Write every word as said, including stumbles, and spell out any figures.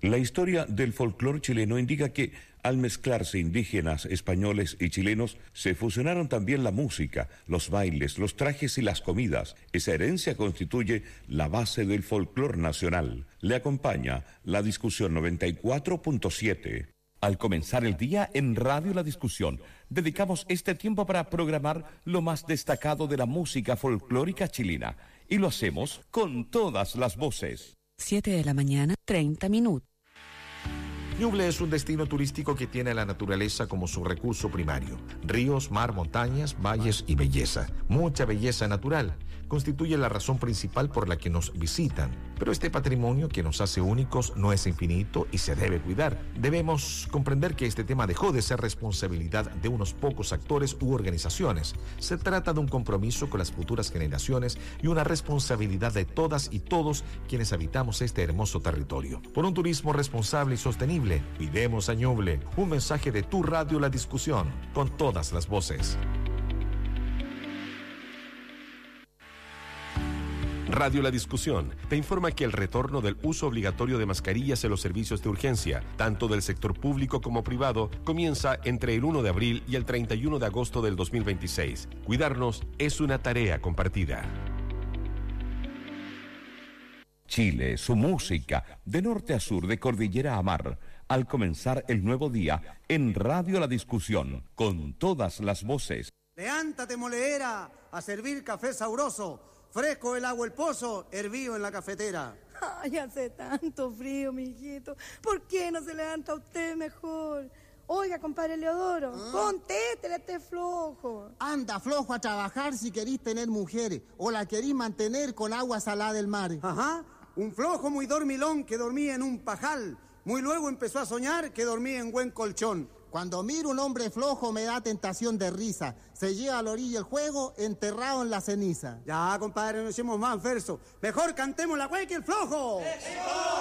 La historia del folclore chileno indica que, al mezclarse indígenas, españoles y chilenos, se fusionaron también la música, los bailes, los trajes y las comidas. Esa herencia constituye la base del folclore nacional. Le acompaña la discusión noventa y cuatro punto siete. Al comenzar el día en Radio La Discusión, dedicamos este tiempo para programar lo más destacado de la música folclórica chilena. Y lo hacemos con todas las voces. siete de la mañana, treinta minutos. Ñuble es un destino turístico que tiene la naturaleza como su recurso primario. Ríos, mar, montañas, valles y belleza. Mucha belleza natural constituye la razón principal por la que nos visitan. Pero este patrimonio que nos hace únicos no es infinito y se debe cuidar. Debemos comprender que este tema dejó de ser responsabilidad de unos pocos actores u organizaciones. Se trata de un compromiso con las futuras generaciones y una responsabilidad de todas y todos quienes habitamos este hermoso territorio. Por un turismo responsable y sostenible, cuidemos a Ñuble. Un mensaje de tu radio La Discusión, con todas las voces. Radio La Discusión te informa que el retorno del uso obligatorio de mascarillas en los servicios de urgencia, tanto del sector público como privado, comienza entre el uno de abril y el treinta y uno de agosto del dos mil veintiséis. Cuidarnos es una tarea compartida. Chile, su música, de norte a sur, de cordillera a mar, al comenzar el nuevo día en Radio La Discusión, con todas las voces. Levántate, moleera, a servir café sabroso, fresco el agua el pozo, hervido en la cafetera. Ay, hace tanto frío, mijito. ¿Por qué no se levanta usted mejor? Oiga, compadre Leodoro, ¿Ah? Contéstele a este flojo. Anda, flojo, a trabajar si querís tener mujeres, o la querís mantener con agua salada del mar. Ajá, un flojo muy dormilón que dormía en un pajal. Muy luego empezó a soñar que dormía en buen colchón. Cuando miro un hombre flojo me da tentación de risa. Se lleva a la orilla el juego, enterrado en la ceniza. Ya, compadre, no hicimos más verso. Mejor cantemos la güey que el flojo. ¡Eso!